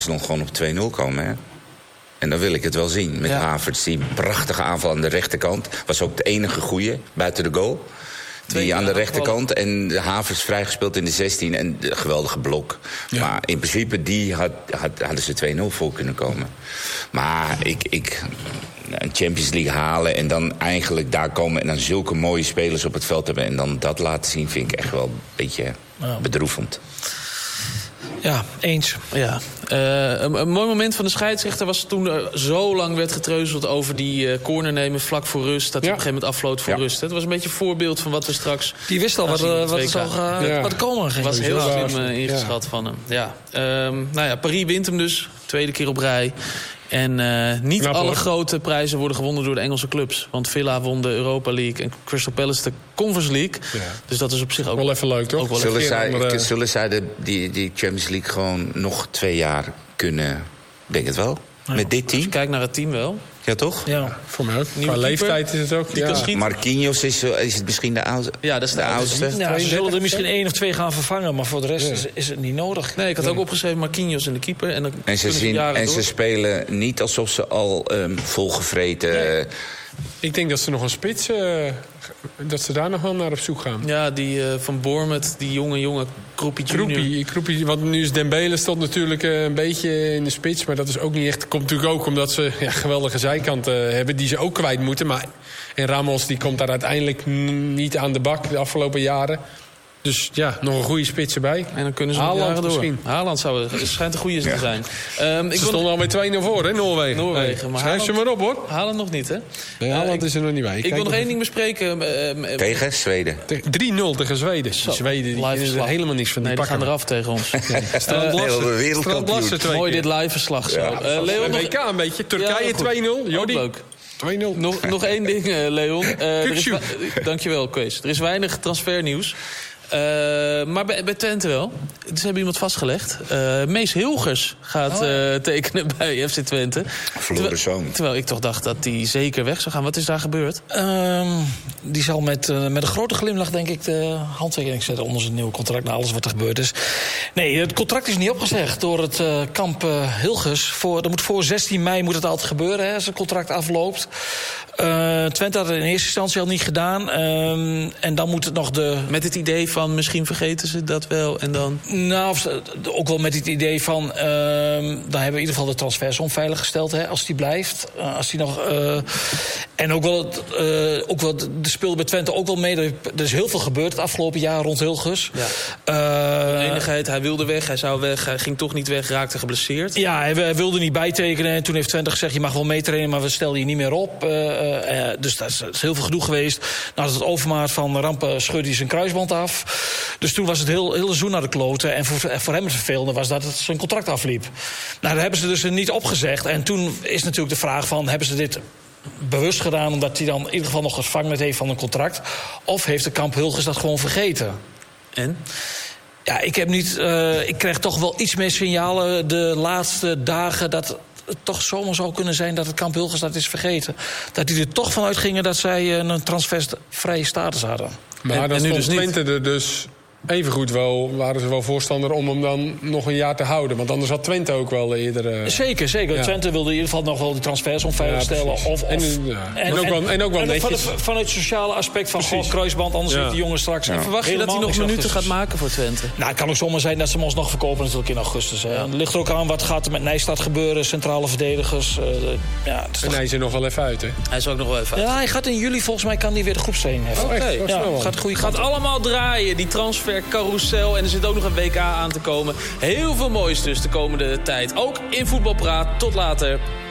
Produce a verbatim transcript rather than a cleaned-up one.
nog gewoon op twee nul komen, hè? En dan wil ik het wel zien. Met ja. Havertz, die prachtige aanval aan de rechterkant. Was ook de enige goeie buiten de goal. Twee die aan de rechterkant. En de Havertz vrijgespeeld in de zestien. En de geweldige blok. Ja. Maar in principe, die had, had, hadden ze twee nul voor kunnen komen. Maar ik... ik een Champions League halen en dan eigenlijk daar komen... en dan zulke mooie spelers op het veld hebben... en dan dat laten zien, vind ik echt wel een beetje ja. bedroevend. Ja, eens. Ja. Uh, een, een mooi moment van de scheidsrechter was toen er zo lang werd getreuzeld over die uh, corner nemen vlak voor rust. Dat hij ja. op een gegeven moment afvloot voor ja. rust. Het was een beetje een voorbeeld van wat we straks... Die wist al wat, uh, wat er zou uh, ja. wat komen ging. Was heel ja. slim uh, ingeschat ja. van hem. Ja. Um, nou ja, Paris wint hem dus. Tweede keer op rij. En uh, niet Knap, alle hoor. grote prijzen worden gewonnen door de Engelse clubs. Want Villa won de Europa League en Crystal Palace de Conference League. Ja. Dus dat is op zich ook wel even leuk, toch? Wel zullen, even zij, andere... zullen zij de, die, die Champions League gewoon nog twee jaar kunnen? Denk het wel. Ja. Met dit team? Kijk naar het team wel. Ja, toch? Ja, voor mij ook. Qua leeftijd is het ook. Ja. Marquinhos is, is het misschien de oudste. Ja, dat is de, de oudste. oudste. Ja, ze zullen er misschien één of twee gaan vervangen, maar voor de rest ja. is, is het niet nodig. Nee, ik had ook opgeschreven Marquinhos en de keeper. En, dan en, ze, zien, en ze spelen niet alsof ze al um, volgevreten... Nee. Ik denk dat ze nog een spits... Uh, dat ze daar nog wel naar op zoek gaan. Ja, die uh, van Bournemouth, die jonge, jonge Kroepie junior. Kroepie, want nu is Dembele stond natuurlijk uh, een beetje in de spits. Maar dat is ook niet echt... Komt natuurlijk ook omdat ze ja, geweldige zijkanten uh, hebben... die ze ook kwijt moeten. Maar, en Ramos die komt daar uiteindelijk n- niet aan de bak de afgelopen jaren. Dus ja, nog een goede spits erbij. En dan kunnen ze Haaland door. misschien. Haaland zou, schijnt een goede ja. te zijn. Um, ik ze stonden al met twee nul voor, hè, Noorwegen. Noorwegen. Hey, maar schrijf Haaland, ze maar op, hoor. Haaland nog niet, hè? Nee, Haaland uh, is er nog niet bij. Ik, ik wil nog één ding bespreken. Uh, tegen Zweden. drie nul tegen Zweden. Zo, Zweden, die is er helemaal niks van. Nee, die gaan eraf tegen ons. Strandlassen. Mooi dit live verslag zo. Ja. Uh, Leon, W K een beetje. Turkije ja, twee nul. Jody. Leuk. twee nul. Nog, nog één ding, uh, Leon. Uh, er is, dankjewel, Kees. Er is weinig transfernieuws. Uh, maar bij, bij Twente wel. Dus hebben iemand vastgelegd. Uh, Mees Hilgers gaat oh, ja. uh, tekenen bij F C Twente. Verloren zoon. Terwijl ik toch dacht dat hij zeker weg zou gaan. Wat is daar gebeurd? Um, die zal met, uh, met een grote glimlach, denk ik, de handtekening zetten onder zijn nieuwe contract. Na alles wat er gebeurd is. Nee, het contract is niet opgezegd door het uh, kamp uh, Hilgers. Voor, dat moet voor zestien mei moet het altijd gebeuren, hè, als het contract afloopt. Uh, Twente had het in eerste instantie al niet gedaan. Um, en dan moet het nog de... Met het idee van misschien vergeten ze dat wel en dan... Nou, ook wel met het idee van... Uh, dan hebben we in ieder geval de transfersom veilig gesteld, hè, als die blijft. Uh, als die nog... Uh, en ook wel, uh, ook wel... De speelde bij Twente ook wel mee. Er is heel veel gebeurd het afgelopen jaar rond Hilgers. Ja. Uh, enigheid, hij wilde weg, hij zou weg. Hij ging toch niet weg, raakte geblesseerd. Ja, hij, hij wilde niet bijtekenen. En toen heeft Twente gezegd, je mag wel meetrainen... maar we stellen je niet meer op. Uh, uh, dus dat is, dat is heel veel gedoe geweest. Nou, het overmaat van rampen scheurde hij zijn kruisband af. Dus toen was het heel, heel seizoen naar de kloten. En voor, voor hem het vervelende was dat het zijn contract afliep. Nou, daar hebben ze dus niet opgezegd. En toen is natuurlijk de vraag van... hebben ze dit bewust gedaan omdat hij dan in ieder geval nog een vangnet heeft van een contract? Of heeft de kamp Hilgers dat gewoon vergeten? En? Ja, ik heb niet... Uh, ik krijg toch wel iets meer signalen de laatste dagen... dat het toch zomaar zou kunnen zijn dat het kamp Hilgers dat is vergeten. Dat die er toch van uitgingen dat zij een transfervrije status hadden. Maar dan stond Twente er dus evengoed wel, waren ze wel voorstander om hem dan nog een jaar te houden. Want anders had Twente ook wel eerder... Uh... Zeker, zeker. Ja. Twente wilde in ieder geval nog wel de transfers onveiligstellen. Ja, of, of, en, ja. en, en, ook wel, en ook wel en netjes. Van, van het sociale aspect van goh, kruisband, anders ja. heeft die jongen straks... Ja. Verwacht je dat hij nog minuten gaat maken voor Twente? Nou, het kan ook zomaar zijn dat ze hem ons nog verkopen natuurlijk in augustus. Het ja. ligt er ook aan wat gaat er met Nijstad gebeuren, centrale verdedigers. Uh, ja, en toch... hij is er nog wel even uit, hè? Hij is ook nog wel even uit. Ja, hij gaat in juli, volgens mij kan hij weer de groepstraining hebben. Oké, okay. ja, het gaat, goede gaat allemaal draaien, die transfercarousel. En er zit ook nog een W K aan te komen. Heel veel moois dus de komende tijd. Ook in Voetbalpraat. Tot later.